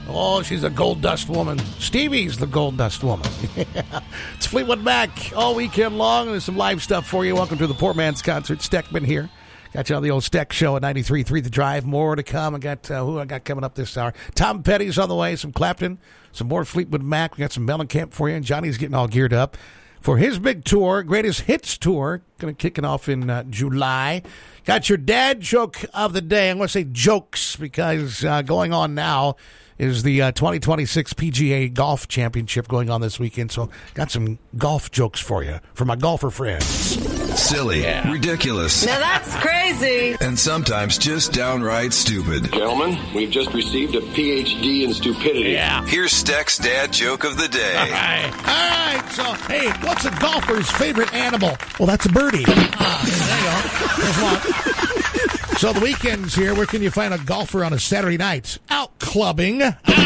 Oh, she's a gold dust woman. Stevie's the gold dust woman. It's Fleetwood Mac all weekend long. There's some live stuff for you. Welcome to the Poor Man's Concert. Steckman here. Got you on the old Steck Show at 93.3 The Drive. More to come. I got who I got coming up this hour. Tom Petty's on the way. Some Clapton. Some more Fleetwood Mac. We got some Mellencamp for you. And Johnny's getting all geared up for his big tour, Greatest Hits Tour. Going to kick it off in July. Got your dad joke of the day. I'm going to say jokes because going on now is the 2026 PGA Golf Championship going on this weekend. So got some golf jokes for you, for my golfer friends. Silly, ridiculous. Now that's crazy. And sometimes just downright stupid. Gentlemen, we've just received a PhD in stupidity. Yeah. Here's Steck's dad joke of the day. All right. So, hey, what's a golfer's favorite animal? Well, that's a birdie. There you go. There's one. So the weekend's here. Where can you find a golfer on a Saturday night? Out clubbing.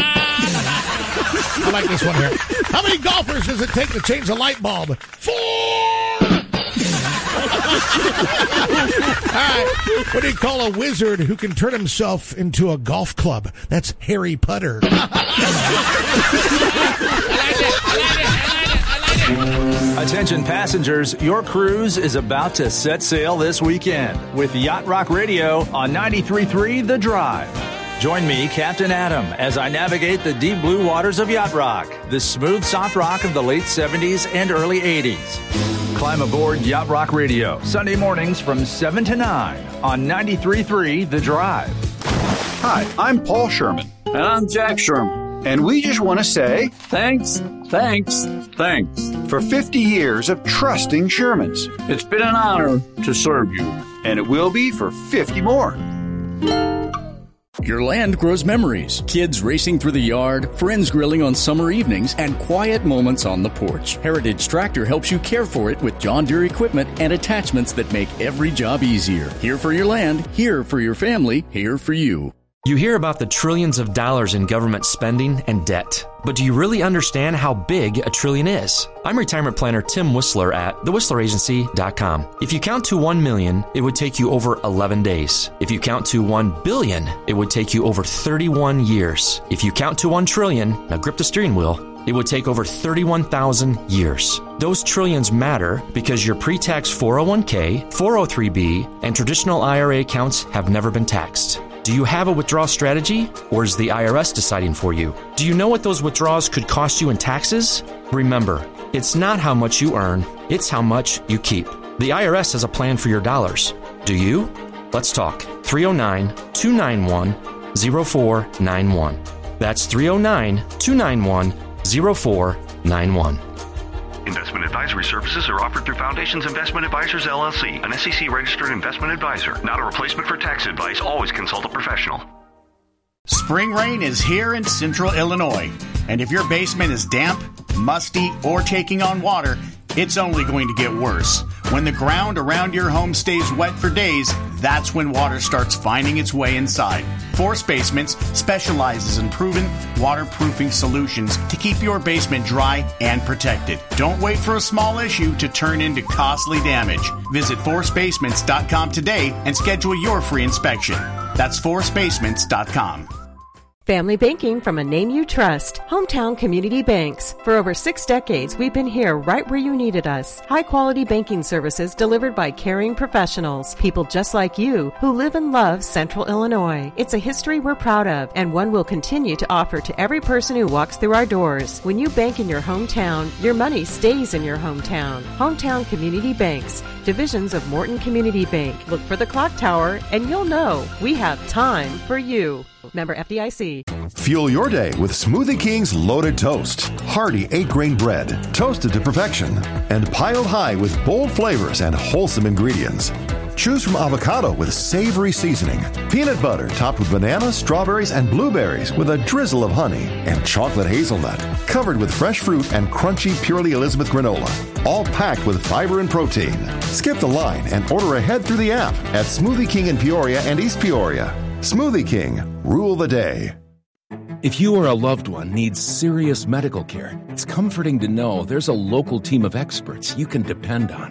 I like this one here. How many golfers does it take to change a light bulb? 4! All right. What do you call a wizard who can turn himself into a golf club? That's Harry Potter. Attention passengers, your cruise is about to set sail this weekend with Yacht Rock Radio on 93.3 The Drive. Join me, Captain Adam, as I navigate the deep blue waters of Yacht Rock, the smooth soft rock of the late 70s and early 80s. Climb aboard Yacht Rock Radio, Sunday mornings from 7 to 9 on 93.3 The Drive. Hi, I'm Paul Sherman. And I'm Jack Sherman. And we just want to say Thanks for 50 years of trusting Shermans. It's been an honor to serve you. And it will be for 50 more. Your land grows memories. Kids racing through the yard, friends grilling on summer evenings, and quiet moments on the porch. Heritage Tractor helps you care for it with John Deere equipment and attachments that make every job easier. Here for your land, here for your family, here for you. You hear about the trillions of dollars in government spending and debt, but do you really understand how big a trillion is? I'm retirement planner Tim Whistler at thewhistleраgency.com. If you count to 1 million, it would take you over 11 days. If you count to 1 billion, it would take you over 31 years. If you count to 1 trillion, now grip the steering wheel, it would take over 31,000 years. Those trillions matter because your pre-tax 401k, 403b, and traditional IRA accounts have never been taxed. Do you have a withdrawal strategy, or is the IRS deciding for you? Do you know what those withdrawals could cost you in taxes? Remember, it's not how much you earn, it's how much you keep. The IRS has a plan for your dollars. Do you? Let's talk. 309-291-0491. That's 309-291-0491. Investment advisory services are offered through Foundations Investment Advisors, LLC, an SEC-registered investment advisor. Not a replacement for tax advice. Always consult a professional. Spring rain is here in central Illinois. And if your basement is damp, musty, or taking on water, it's only going to get worse. When the ground around your home stays wet for days, that's when water starts finding its way inside. Force Basements specializes in proven waterproofing solutions to keep your basement dry and protected. Don't wait for a small issue to turn into costly damage. Visit forcebasements.com today and schedule your free inspection. That's forcebasements.com. Family banking from a name you trust. Hometown Community Banks. For over 6 decades, we've been here right where you needed us. High-quality banking services delivered by caring professionals. People just like you who live and love Central Illinois. It's a history we're proud of and one we'll continue to offer to every person who walks through our doors. When you bank in your hometown, your money stays in your hometown. Hometown Community Banks. Divisions of Morton Community Bank. Look for the clock tower and you'll know we have time for you. Member FDIC. Fuel your day with Smoothie King's Loaded Toast. Hearty 8-grain bread, toasted to perfection, and piled high with bold flavors and wholesome ingredients. Choose from avocado with savory seasoning, peanut butter topped with bananas, strawberries, and blueberries with a drizzle of honey, and chocolate hazelnut, covered with fresh fruit and crunchy Purely Elizabeth granola, all packed with fiber and protein. Skip the line and order ahead through the app at Smoothie King in Peoria and East Peoria. Smoothie King, rule the day. If you or a loved one needs serious medical care, it's comforting to know there's a local team of experts you can depend on.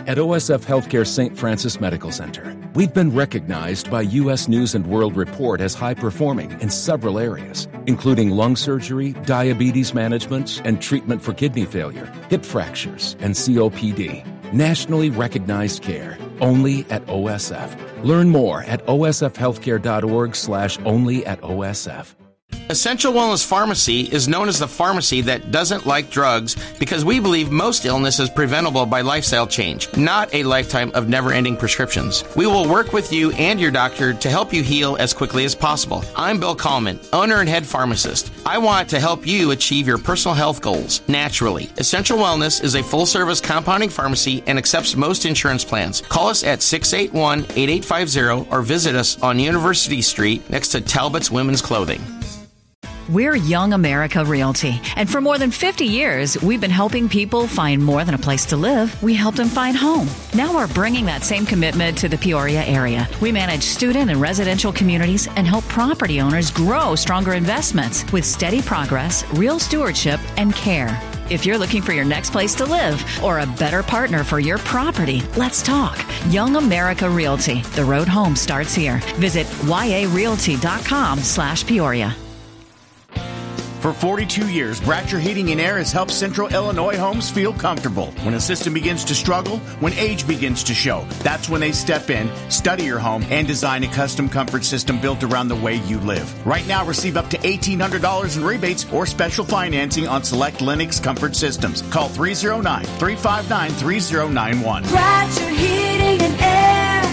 At OSF Healthcare St. Francis Medical Center, we've been recognized by U.S. News & World Report as high-performing in several areas, including lung surgery, diabetes management, and treatment for kidney failure, hip fractures, and COPD. Nationally recognized care, only at OSF. Learn more at osfhealthcare.org/only at OSF. Essential Wellness Pharmacy is known as the pharmacy that doesn't like drugs because we believe most illness is preventable by lifestyle change, not a lifetime of never-ending prescriptions. We will work with you and your doctor to help you heal as quickly as possible. I'm Bill Kallman, owner and head pharmacist. I want to help you achieve your personal health goals naturally. Essential Wellness is a full-service compounding pharmacy and accepts most insurance plans. Call us at 681-8850 or visit us on University Street next to Talbot's Women's Clothing. We're Young America Realty, and for more than 50 years, we've been helping people find more than a place to live. We helped them find home. Now we're bringing that same commitment to the Peoria area. We manage student and residential communities and help property owners grow stronger investments with steady progress, real stewardship, and care. If you're looking for your next place to live or a better partner for your property, let's talk. Young America Realty. The road home starts here. Visit yarealty.com/Peoria. For 42 years, Bratcher Heating and Air has helped Central Illinois homes feel comfortable. When a system begins to struggle, when age begins to show, that's when they step in, study your home, and design a custom comfort system built around the way you live. Right now, receive up to $1,800 in rebates or special financing on select Lennox comfort systems. Call 309-359-3091. Bratcher Heating and Air,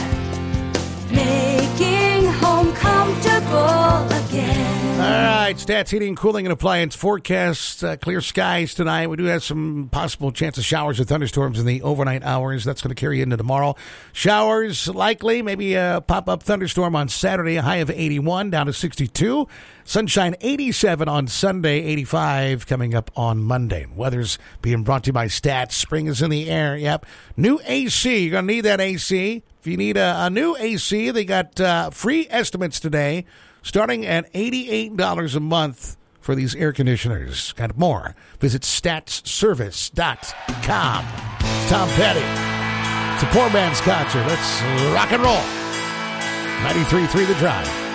making home comfortable again. All right, Stats Heating, Cooling, and Appliance forecast. Clear skies tonight. We do have some possible chance of showers or thunderstorms in the overnight hours. That's going to carry into tomorrow. Showers likely, maybe a pop-up thunderstorm on Saturday, a high of 81, down to 62. Sunshine 87 on Sunday, 85 coming up on Monday. Weather's being brought to you by Stats. Spring is in the air. Yep. New AC. You're going to need that AC. If you need a new AC, they got free estimates today, starting at $88 a month for these air conditioners. Got more. Visit statsservice.com. It's Tom Petty. It's a poor man's concert. Let's rock and roll. 93.3 The Drive.